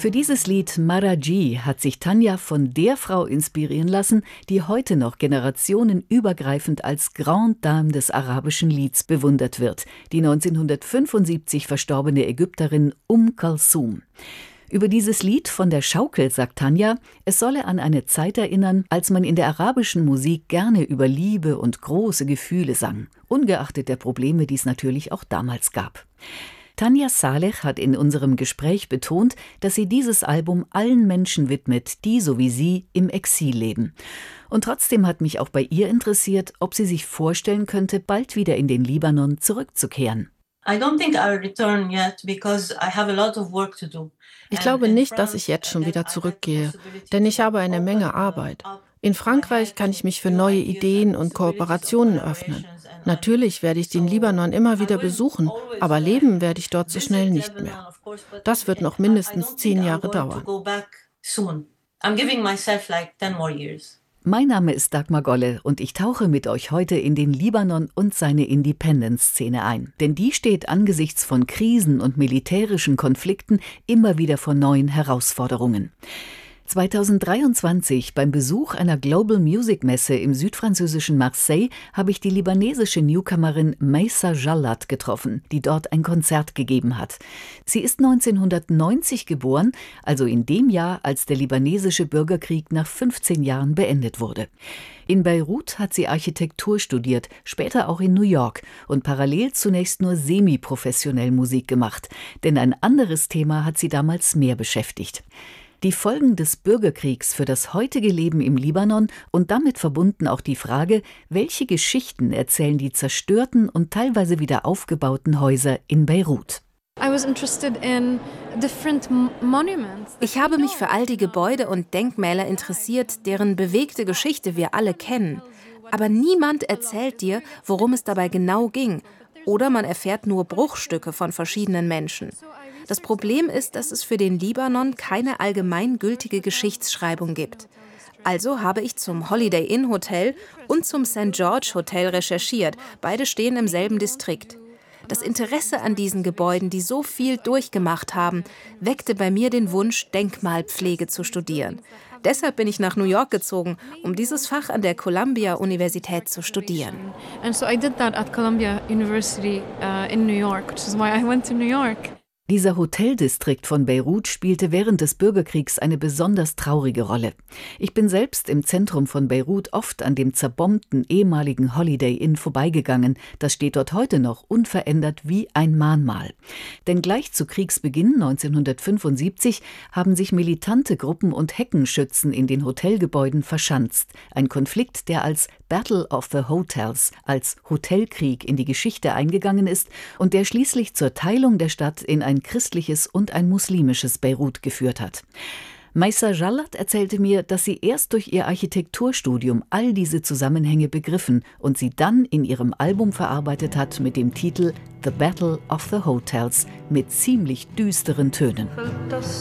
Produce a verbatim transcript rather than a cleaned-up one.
Für dieses Lied Maraji hat sich Tanja von der Frau inspirieren lassen, die heute noch generationenübergreifend als Grande Dame des arabischen Lieds bewundert wird, die neunzehnhundertfünfundsiebzig verstorbene Ägypterin Kulthum. Über dieses Lied von der Schaukel sagt Tanja, es solle an eine Zeit erinnern, als man in der arabischen Musik gerne über Liebe und große Gefühle sang, ungeachtet der Probleme, die es natürlich auch damals gab. Tanja Saleh hat in unserem Gespräch betont, dass sie dieses Album allen Menschen widmet, die, so wie sie, im Exil leben. Und trotzdem hat mich auch bei ihr interessiert, ob sie sich vorstellen könnte, bald wieder in den Libanon zurückzukehren. Ich glaube nicht, dass ich jetzt schon wieder zurückgehe, denn ich habe eine Menge Arbeit. In Frankreich kann ich mich für neue Ideen und Kooperationen öffnen. Natürlich werde ich den Libanon immer wieder besuchen, aber leben werde ich dort so schnell nicht mehr. Das wird noch mindestens zehn Jahre dauern. Mein Name ist Dagmar Golle und ich tauche mit euch heute in den Libanon und seine Independence-Szene ein. Denn die steht angesichts von Krisen und militärischen Konflikten immer wieder vor neuen Herausforderungen. zweitausenddreiundzwanzig beim Besuch einer Global Music Messe im südfranzösischen Marseille habe ich die libanesische Newcomerin Mayssa Jallat getroffen, die dort ein Konzert gegeben hat. Sie ist neunzehnhundertneunzig geboren, also in dem Jahr, als der libanesische Bürgerkrieg nach fünfzehn Jahren beendet wurde. In Beirut hat sie Architektur studiert, später auch in New York und parallel zunächst nur semi-professionell Musik gemacht, denn ein anderes Thema hat sie damals mehr beschäftigt. Die Folgen des Bürgerkriegs für das heutige Leben im Libanon und damit verbunden auch die Frage, welche Geschichten erzählen die zerstörten und teilweise wieder aufgebauten Häuser in Beirut. Ich habe mich für all die Gebäude und Denkmäler interessiert, deren bewegte Geschichte wir alle kennen. Aber niemand erzählt dir, worum es dabei genau ging. Oder man erfährt nur Bruchstücke von verschiedenen Menschen. Das Problem ist, dass es für den Libanon keine allgemeingültige Geschichtsschreibung gibt. Also habe ich zum Holiday Inn Hotel und zum Saint George Hotel recherchiert. Beide stehen im selben Distrikt. Das Interesse an diesen Gebäuden, die so viel durchgemacht haben, weckte bei mir den Wunsch, Denkmalpflege zu studieren. Deshalb bin ich nach New York gezogen, um dieses Fach an der Columbia-Universität zu studieren. And so I did that at Columbia University uh, in New York, which is why I went to New York. Dieser Hoteldistrikt von Beirut spielte während des Bürgerkriegs eine besonders traurige Rolle. Ich bin selbst im Zentrum von Beirut oft an dem zerbombten ehemaligen Holiday Inn vorbeigegangen. Das steht dort heute noch unverändert wie ein Mahnmal. Denn gleich zu Kriegsbeginn neunzehnhundertfünfundsiebzig haben sich militante Gruppen und Heckenschützen in den Hotelgebäuden verschanzt. Ein Konflikt, der als Battle of the Hotels, als Hotelkrieg in die Geschichte eingegangen ist und der schließlich zur Teilung der Stadt in ein christliches und ein muslimisches Beirut geführt hat. Mayssa Jallat erzählte mir, dass sie erst durch ihr Architekturstudium all diese Zusammenhänge begriffen und sie dann in ihrem Album verarbeitet hat mit dem Titel The Battle of the Hotels mit ziemlich düsteren Tönen.